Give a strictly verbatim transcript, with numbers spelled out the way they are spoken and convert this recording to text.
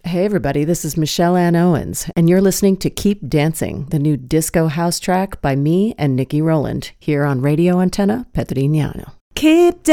Hey everybody, this is Michelle Ann Owens, and you're listening to Keep Dancing, the new disco house track by me and Nikki Rowland, here on Radio Antenna Petrignano. Keep